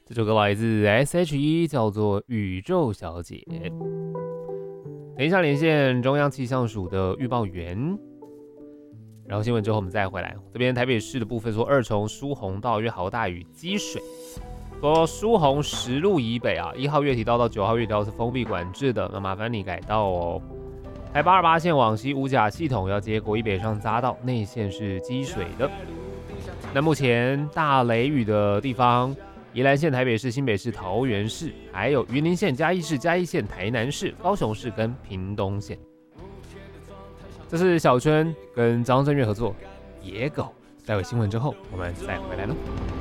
这首歌来自 S.H.E， 叫做《宇宙小姐》。等一下连线中央气象署的预报员，然后新闻之后我们再回来。这边台北市的部分说，二重疏洪道约豪大雨积水，说疏洪10路以北啊，1号月体道到9号月体道是封闭管制的，那麻烦你改道哦。台88线往西五甲系统要接国一北上匝道，内线是积水的。那目前大雷雨的地方，宜兰县、台北市、新北市、桃园市，还有云林县、嘉义市、嘉义县、台南市、高雄市跟屏东县。这是小春跟张震岳合作《野狗》。待会新闻之后，我们再回来喽。